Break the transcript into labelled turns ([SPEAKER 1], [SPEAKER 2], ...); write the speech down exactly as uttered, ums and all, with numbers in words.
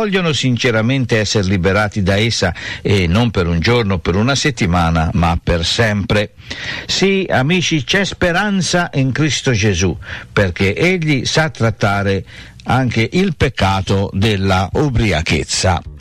[SPEAKER 1] vogliono sinceramente essere liberati da essa, e non per un giorno, per una settimana, ma per sempre. Sì, amici, c'è speranza in Cristo Gesù, perché Egli sa trattare anche il peccato della ubriachezza.